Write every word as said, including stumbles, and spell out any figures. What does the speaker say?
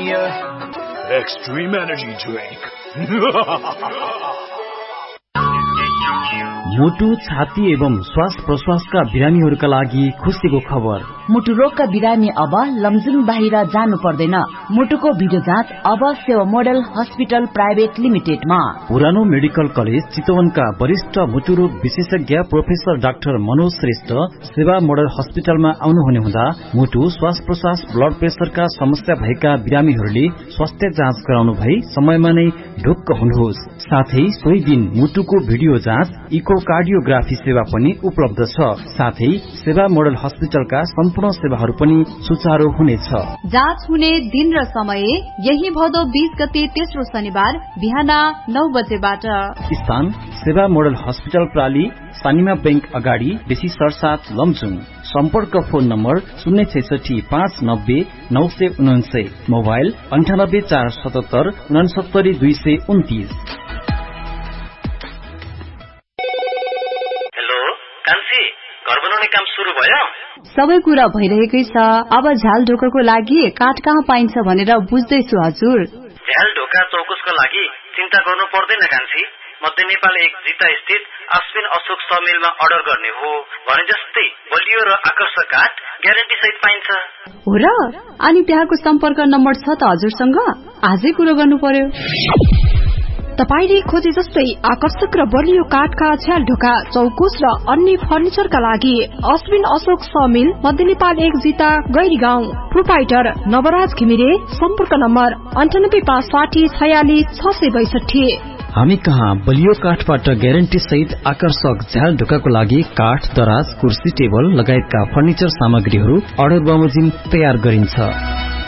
Premier Extreme Energy Drink. मुटु, छाती एवं श्वास प्रश्वासका बिरामीहरूका लागि खुसीको खबर। मुटु रोगका बिरामी अब लमजुङ बाहिर जानु पर्दैन। मुटुको भिडियो जाँच अब सेवा मोडल हस्पिटल प्राइभेट लिमिटेडमा। पुरानो मेडिकल कलेज चितवनका वरिष्ठ मुटु रोग विशेषज्ञ प्रोफेसर डाक्टर मनोज श्रेष्ठ सेवा मोडल हस्पिटलमा आउनुहुने हुँदा मुटु, श्वास प्रश्वास, ब्लड प्रेसरका समस्या भएका बिरामीहरूले स्वास्थ्य जाँच गराउनु भई समयमा नै ढुक्क हुनुहोस्। साथै सोही दिन मुटुको भिडियो जाँच, इकोकार्डियोग्राफी सेवा पनि उपलब्ध छ। साथै सेवा मोडल हस्पिटलका सम्पूर्ण सेवाहरू पनि सुचारू हुनेछ। जाँच हुने दिन र समय यही भदौ बीस गते तेस्रो शनिबार बिहान नौ बजेबाट। स्थान सेवा मोडल हस्पिटल प्राली, सानिमा बैंक अगाडि, बेसी सरसात, लमजुङ। सम्पर्क फोन नम्बर शून्य छैसठी पाँच नब्बे नौ सय उनान्सय, मोबाइल अन्ठानब्बे चार सतहत्तर उनासत्तरी दुई सय उन्तिस। सबै कुरा भइरहेकै छ। अब झ्याल ढोकाको लागि काठ कहाँ पाइन्छ भनेर बुझ्दैछु हजुर। झ्याल ढोका चौकुसको लागि चिन्ता गर्नु पर्दैन कान्छी। मध्य नेपाल एक जिता स्थित अश्विन अशोक समिलमा अर्डर गर्ने हो भने जस्तै बलियो र आकर्षक काठ ग्यारेन्टी सहित पाइन्छ। हो र? अनि त्यहाँको सम्पर्क नम्बर छ त हजुरसँग? आजै कुरो गर्नु पर्यो। तपाईले खोजे जस्तै आकर्षक र बलियो काठका झ्याल ढोका, चौकुस र अन्य फर्निचरका लागि अश्विन अशोक समिल, मध्य नेपाल एक जिता, गैरी गाउँ। प्रोपाइटर नवराज घिमिरे। सम्पर्क नम्बर अन्ठानब्बे पाँच साठी छयालिस छ सय बैसठी। हामी कहाँ बलियो काठबाट ग्यारेन्टी सहित आकर्षक झ्याल ढोकाको लागि काठ, दराज, कुर्सी, टेबल लगायतका फर्निचर सामग्रीहरू अर्डर बमोजिम तयार गरिन्छ।